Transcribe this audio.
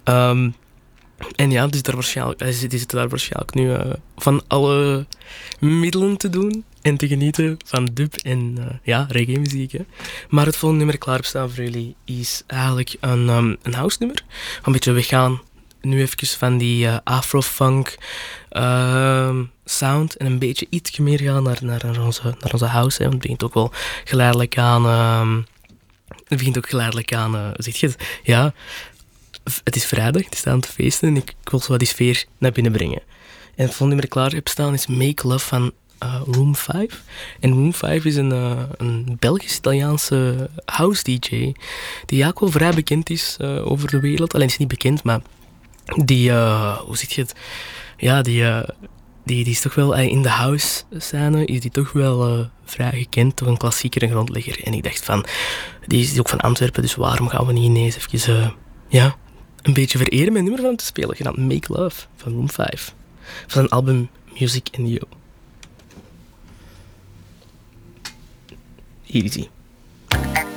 En ja, dus die zitten daar waarschijnlijk nu van alle middelen te doen en te genieten van dub en reggae muziek. Hè. Maar het volgende nummer klaarstaan voor jullie is eigenlijk een house nummer. Een beetje weggaan nu even van die afro-funk sound en een beetje iets meer gaan naar onze house. Hè. Want het begint ook wel geleidelijk aan... zeg je het? Ja, het is vrijdag, het is aan het feesten en ik wil zo wat die sfeer naar binnen brengen. En het volgende nummer klaar heb staan is Make Love van Room 5. En Room 5 is een Belgisch-Italiaanse house DJ die ook wel vrij bekend is over de wereld. Alleen is niet bekend, maar die, hoe zeg je het? Ja, die is toch wel in de house-scène is die toch wel vrij gekend, toch een klassieker en grondlegger. En ik dacht van, die is ook van Antwerpen, dus waarom gaan we niet ineens even een beetje vereren met een nummer van hem te spelen, genaamd Make Love van Room 5. Van zijn album Music and You. Hier is hij.